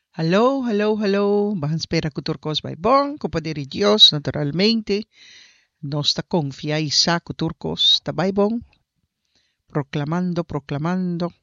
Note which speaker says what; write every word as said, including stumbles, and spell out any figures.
Speaker 1: Hello, hello, hello. Bahanspera kuturkos by Bong, kupadiri Dios, naturalmente. Nosta confianza kuturkos tabay Bong. Proclamando, proclamando.